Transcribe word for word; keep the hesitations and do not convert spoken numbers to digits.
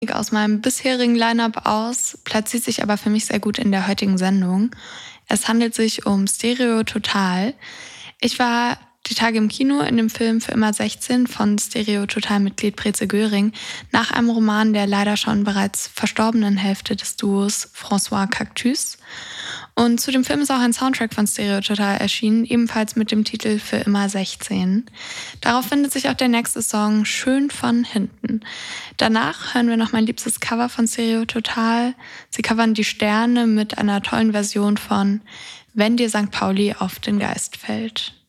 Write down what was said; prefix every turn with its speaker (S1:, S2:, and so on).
S1: aus meinem bisherigen Line-Up aus, platziert sich aber für mich sehr gut in der heutigen Sendung. Es handelt sich um Stereo Total. Ich war die Tage im Kino in dem Film Für immer sechzehn von Stereo Total-Mitglied Breze Göring nach einem Roman der leider schon bereits verstorbenen Hälfte des Duos François Cactus. Und zu dem Film ist auch ein Soundtrack von Stereo Total erschienen, ebenfalls mit dem Titel Für immer sechzehn. Darauf findet sich auch der nächste Song Schön von hinten. Danach hören wir noch mein liebstes Cover von Stereo Total. Sie covern die Sterne mit einer tollen Version von Wenn dir Sankt Pauli auf den Geist fällt.